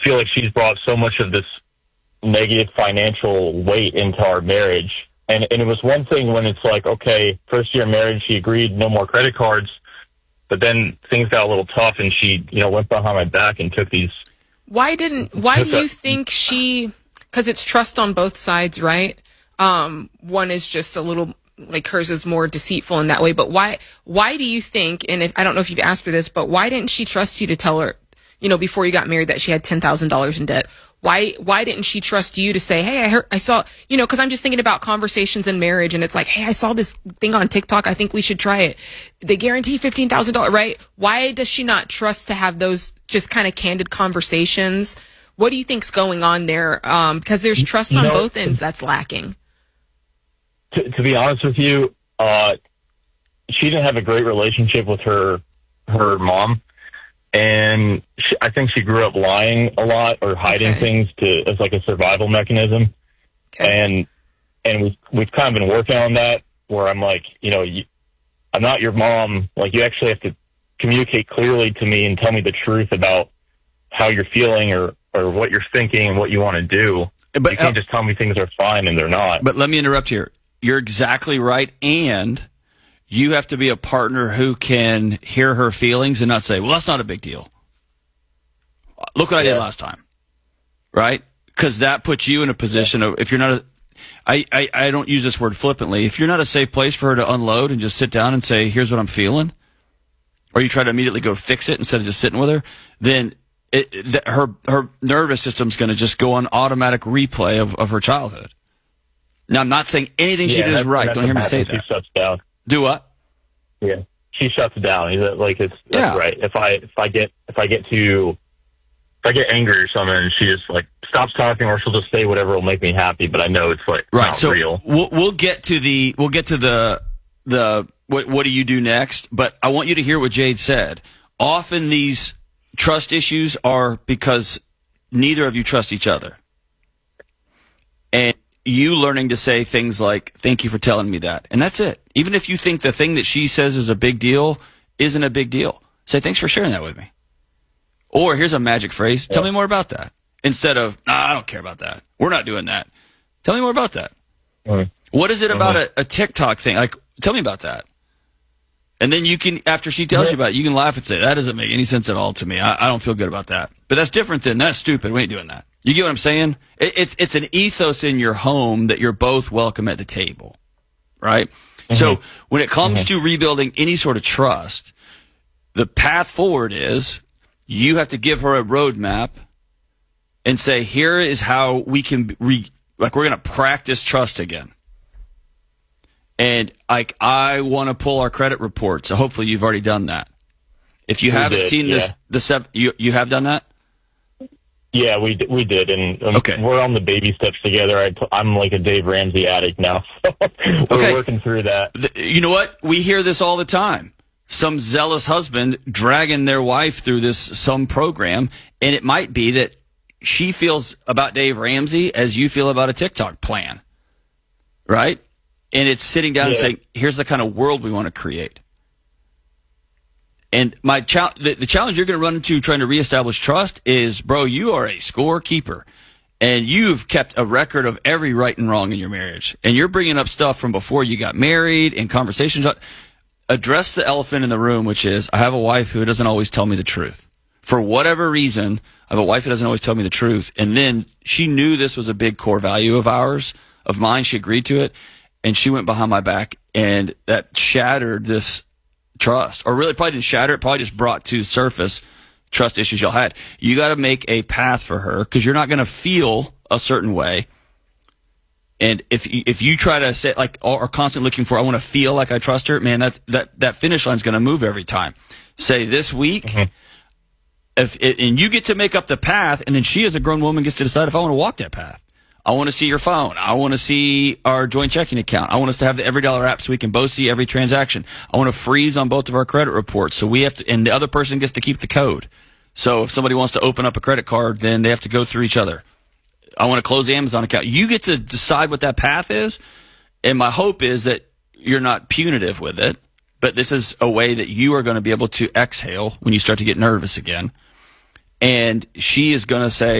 feel like she's brought so much of this negative financial weight into our marriage. And it was one thing when it's like, okay, first year marriage, she agreed no more credit cards, but then things got a little tough and she, went behind my back and took these. Why do you think because it's trust on both sides, right? One is just a little, like hers is more deceitful in that way, but why do you think, and I don't know if you've asked her this, but why didn't she trust you to tell her, before you got married that she had $10,000 in debt? Why didn't she trust you to say, hey, I saw, because I'm just thinking about conversations in marriage and it's like, hey, I saw this thing on TikTok. I think we should try it. They guarantee $15,000, right? Why does she not trust to have those just kind of candid conversations? What do you think's going on there? Because there's trust on both ends that's lacking. To be honest with you, she didn't have a great relationship with her mom. And I think she grew up lying a lot or hiding things as like a survival mechanism. Okay. And we've kind of been working on that where I'm like, I'm not your mom. Like, you actually have to communicate clearly to me and tell me the truth about how you're feeling or what you're thinking and what you want to do. But you can't just tell me things are fine and they're not. But let me interrupt here. You're exactly right. And you have to be a partner who can hear her feelings and not say, well, that's not a big deal. Look what I did last time. Right? Because that puts you in a position of, if you're not I don't use this word flippantly. If you're not a safe place for her to unload and just sit down and say, here's what I'm feeling, or you try to immediately go fix it instead of just sitting with her, then her nervous system's going to just go on automatic replay of her childhood. Now, I'm not saying anything she did is right. Don't hear me say that. She shuts down. Do what? Yeah, she shuts down. That's right. If I get angry or something, and she just like stops talking, or she'll just say whatever will make me happy. But I know it's like not real. We'll get to the what do you do next? But I want you to hear what Jade said. Often these trust issues are because neither of you trust each other, and you learning to say things like, thank you for telling me that. And that's it. Even if you think the thing that she says is a big deal isn't a big deal, say, thanks for sharing that with me. Or here's a magic phrase. Tell me more about that. Instead of, I don't care about that. We're not doing that. Tell me more about that. What is it about a TikTok thing? Like, tell me about that. And then you can, after she tells you about it, you can laugh and say, that doesn't make any sense at all to me. I don't feel good about that. But that's different than, that's stupid. We ain't doing that. You get what I'm saying? It's an ethos in your home that you're both welcome at the table, right? So when it comes to rebuilding any sort of trust, the path forward is you have to give her a roadmap and say, here is how we can we're going to practice trust again. And I want to pull our credit report. So hopefully you've already done that. If you haven't seen you have done that? Yeah, we did, and we're on the baby steps together. I'm like a Dave Ramsey addict now, so we're working through that. You know what? We hear this all the time. Some zealous husband dragging their wife through some program, and it might be that she feels about Dave Ramsey as you feel about a TikTok plan, right? And it's sitting down and saying, here's the kind of world we want to create. And the challenge you're going to run into trying to reestablish trust is, bro, you are a scorekeeper, and you've kept a record of every right and wrong in your marriage. And you're bringing up stuff from before you got married and conversations. Address the elephant in the room, which is, I have a wife who doesn't always tell me the truth. For whatever reason, I have a wife who doesn't always tell me the truth. And then she knew this was a big core value of mine. She agreed to it, and she went behind my back, and that shattered this trust, or really probably didn't shatter it, probably just brought to surface trust issues y'all had. You got to make a path for her, because you're not going to feel a certain way. And if you try to say, like, or constantly looking for, I want to feel like I trust her, man, that finish line's going to move every time. Say this week, and you get to make up the path, and then she as a grown woman gets to decide if I want to walk that path. I want to see your phone. I want to see our joint checking account. I want us to have the EveryDollar app so we can both see every transaction. I want to freeze on both of our credit reports, so we have to, and the other person gets to keep the code. So if somebody wants to open up a credit card, then they have to go through each other. I want to close the Amazon account. You get to decide what that path is, and my hope is that you're not punitive with it, but this is a way that you are going to be able to exhale when you start to get nervous again. And she is going to say,